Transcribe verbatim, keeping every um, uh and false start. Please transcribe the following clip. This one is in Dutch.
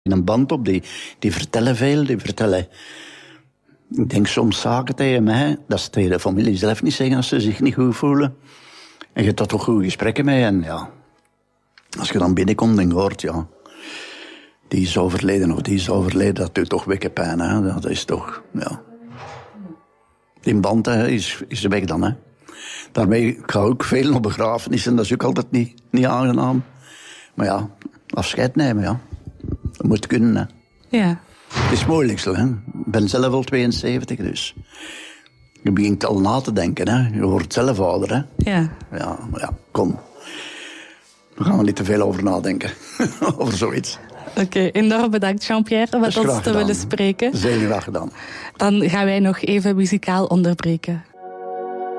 in een band op, die, die vertellen veel, die vertellen... Ik denk soms zaken tegen mij, dat ze tegen de familie zelf niet zeggen als ze zich niet goed voelen. En je hebt daar toch goede gesprekken mee en ja... Als je dan binnenkomt en hoort, ja... Die is overleden of die is overleden, dat doet toch wekkepijn, hè. Dat is toch, ja... Die band hè, is, is weg dan, hè. Daarmee, ik ga ook veel naar begrafenissen, dat is ook altijd niet, niet aangenaam. Maar ja, afscheid nemen, ja. Dat moet kunnen, hè. Ja. Het is moeilijk zo, hè. Ik ben zelf al tweeënzeventig, dus... Je begint al na te denken, hè. Je wordt zelf ouder, hè. Ja. Ja, maar ja, kom. We gaan er niet te veel over nadenken. Over zoiets. Oké, okay, enorm bedankt Jean-Pierre met ons te willen spreken. Zeer graag gedaan. Dan gaan wij nog even muzikaal onderbreken.